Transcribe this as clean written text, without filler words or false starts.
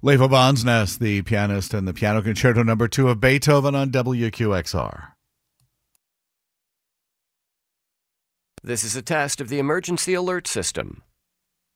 Levo Bonsness, the pianist, and the Piano Concerto No. 2 of Beethoven on WQXR. This is a test of the emergency alert system.